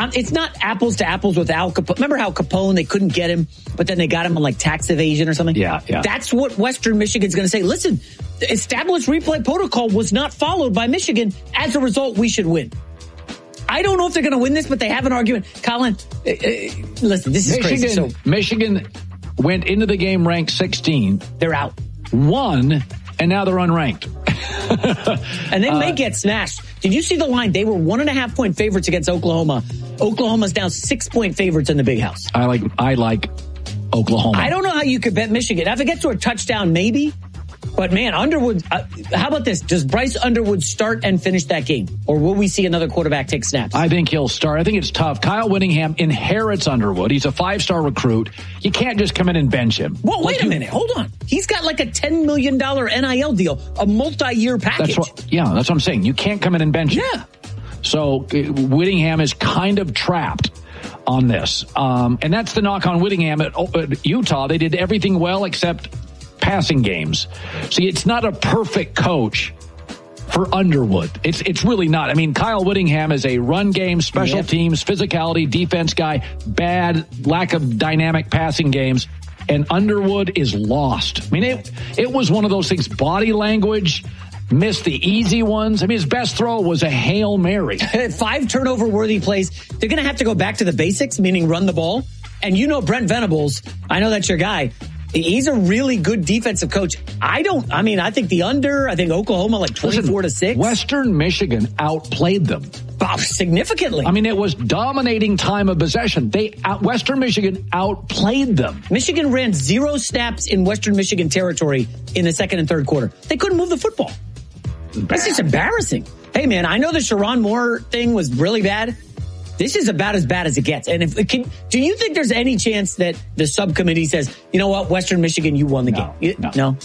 it's not apples to apples with Al Capone. Remember how Capone, they couldn't get him, but then they got him on like tax evasion or something? Yeah. That's what Western Michigan's going to say. Listen, the established replay protocol was not followed by Michigan. As a result, we should win. I don't know if they're going to win this, but they have an argument. Colin, listen, this is crazy. So, Michigan went into the game ranked 16. They're out. Won, and now they're unranked. And they may get smashed. Did you see the line? They were 1.5-point favorites against Oklahoma. Oklahoma's now 6-point favorites in the Big House. I like Oklahoma. I don't know how you could bet Michigan. If it gets to a touchdown, maybe. But man, Underwood, how about this? Does Bryce Underwood start and finish that game? Or will we see another quarterback take snaps? I think he'll start. I think it's tough. Kyle Whittingham inherits Underwood. He's a 5-star recruit. You can't just come in and bench him. Well, wait a minute. Hold on. He's got like a $10 million NIL deal, a multi-year package. That's what I'm saying. You can't come in and bench him. Yeah. So Whittingham is kind of trapped on this. And that's the knock on Whittingham at Utah. They did everything well except passing games. See, it's not a perfect coach for Underwood. It's really not. I mean, Kyle Whittingham is a run game, special teams, physicality, defense guy, bad, lack of dynamic passing games, and Underwood is lost. I mean, it was one of those things, body language, missed the easy ones. I mean, his best throw was a Hail Mary. 5 turnover-worthy plays. They're going to have to go back to the basics, meaning run the ball. And you know Brent Venables, I know that's your guy. He's a really good defensive coach. I think the under, I think Oklahoma like 24-6. Western Michigan outplayed them. Significantly. I mean, it was dominating time of possession. Western Michigan outplayed them. Michigan ran 0 snaps in Western Michigan territory in the second and third quarter. They couldn't move the football. That's just embarrassing. Hey, man, I know the Sharon Moore thing was really bad. This is about as bad as it gets. And do you think there's any chance that the subcommittee says, you know what, Western Michigan, you won the game? No.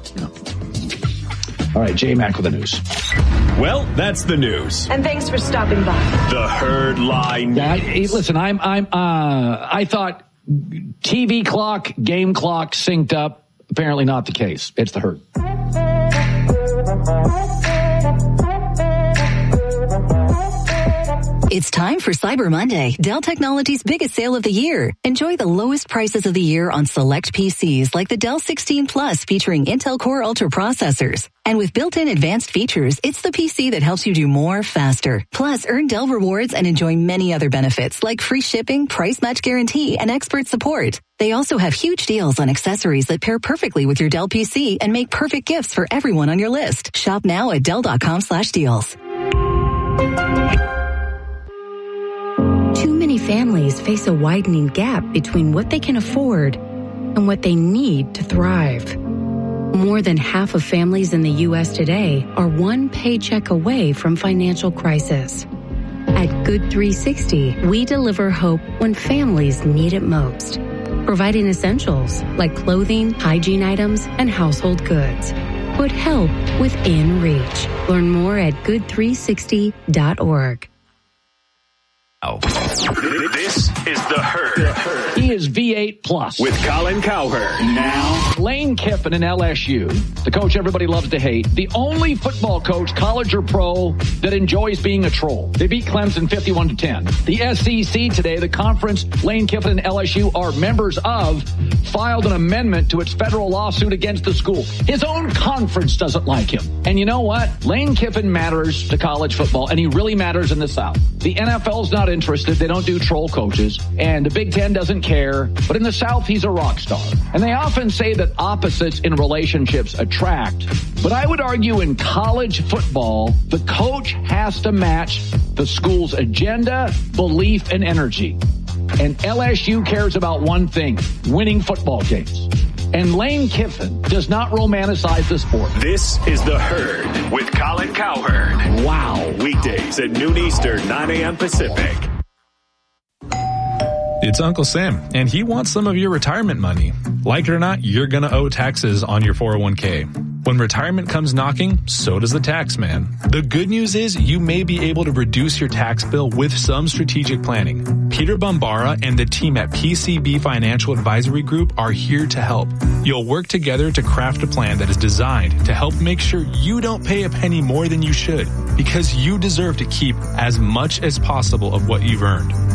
All right, J-Mac with the news. Well, that's the news. And thanks for stopping by. The Herd Line. Listen, I thought TV clock, game clock synced up. Apparently not the case. It's the Herd. It's time for Cyber Monday, Dell Technologies' biggest sale of the year. Enjoy the lowest prices of the year on select PCs like the Dell 16 Plus featuring Intel Core Ultra processors. And with built-in advanced features, it's the PC that helps you do more faster. Plus, earn Dell rewards and enjoy many other benefits like free shipping, price match guarantee, and expert support. They also have huge deals on accessories that pair perfectly with your Dell PC and make perfect gifts for everyone on your list. Shop now at Dell.com/deals. Too many families face a widening gap between what they can afford and what they need to thrive. More than half of families in the U.S. today are one paycheck away from financial crisis. At Good 360, we deliver hope when families need it most, providing essentials like clothing, hygiene items, and household goods. Put help within reach. Learn more at good360.org. This is The Herd. He is V8 Plus. With Colin Cowherd. Now, Lane Kiffin in LSU, the coach everybody loves to hate, the only football coach, college or pro, that enjoys being a troll. They beat Clemson 51-10. The SEC today, the conference Lane Kiffin and LSU are members of, filed an amendment to its federal lawsuit against the school. His own conference doesn't like him. And you know what? Lane Kiffin matters to college football, and he really matters in the South. The NFL's not interested. They don't do troll coaches. And the Big Ten doesn't care. But in the South, he's a rock star. And they often say that opposites in relationships attract. But I would argue in college football, the coach has to match the school's agenda, belief, and energy. And LSU cares about one thing, winning football games. And Lane Kiffin does not romanticize the sport. This is The Herd with Colin Cowherd. Wow. Weekdays at noon Eastern, 9 a.m. Pacific. It's Uncle Sam, and he wants some of your retirement money. Like it or not, you're going to owe taxes on your 401k. When retirement comes knocking, so does the tax man. The good news is you may be able to reduce your tax bill with some strategic planning. Peter Bombara and the team at PCB Financial Advisory Group are here to help. You'll work together to craft a plan that is designed to help make sure you don't pay a penny more than you should, because you deserve to keep as much as possible of what you've earned.